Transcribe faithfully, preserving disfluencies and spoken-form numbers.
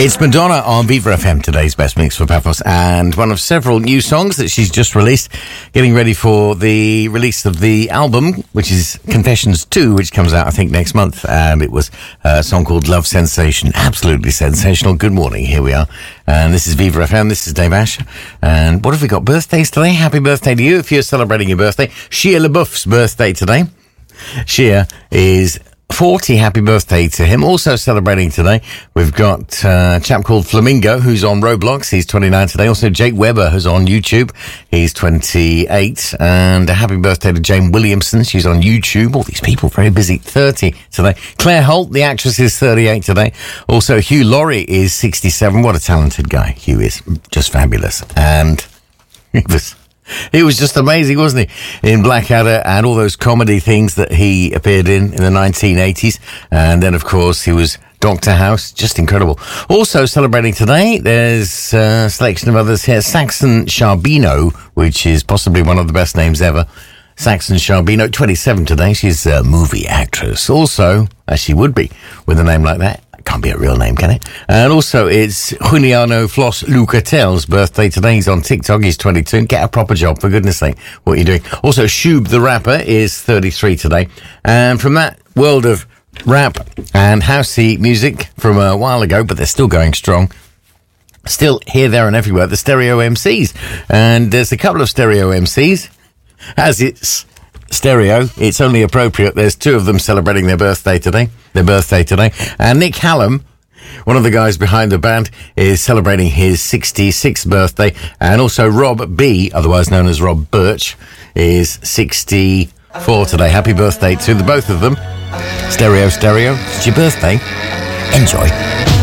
It's Madonna on Viva F M, today's best mix for Paphos, and one of several new songs that she's just released, getting ready for the release of the album, which is Confessions two, which comes out, I think, next month, and it was a song called Love Sensation. Absolutely sensational. Good morning, here we are, and this is Viva F M, this is Dave Asher, and what have we got? Birthdays today? Happy birthday to you if you're celebrating your birthday. Shia LaBeouf's birthday today. Shia is forty, happy birthday to him. Also celebrating today, we've got uh, a chap called Flamingo, who's on Roblox. He's twenty-nine today. Also Jake Weber, who's on YouTube. He's twenty-eight. And a happy birthday to Jane Williamson. She's on YouTube. All these people very busy. thirty today. Claire Holt, the actress, is thirty-eight today. Also Hugh Laurie is sixty-seven. What a talented guy Hugh is. Just fabulous. And he was... He was just amazing, wasn't he? In Blackadder and all those comedy things that he appeared in in the nineteen eighties. And then, of course, he was Doctor House. Just incredible. Also celebrating today, there's a selection of others here. Saxon Charbino, which is possibly one of the best names ever. Saxon Charbino, twenty-seven today. She's a movie actress. Also, as she would be with a name like that. Can't be a real name, can it? And also, it's Juliano Floss Lucatel's birthday today. He's on TikTok. He's twenty-two. Get a proper job, for goodness sake. What are you doing? Also, Shub the rapper is thirty-three today. And from that world of rap and housey music from a while ago, but they're still going strong, still here, there, and everywhere, the Stereo M Cs. And there's a couple of Stereo M Cs. As it's stereo, it's only appropriate. There's two of them celebrating their birthday today. Their birthday today. And Nick Hallam, one of the guys behind the band, is celebrating his sixty-sixth birthday. And also Rob B, otherwise known as Rob Birch, is sixty-four today. Happy birthday to the both of them. Stereo, stereo. It's your birthday. Enjoy.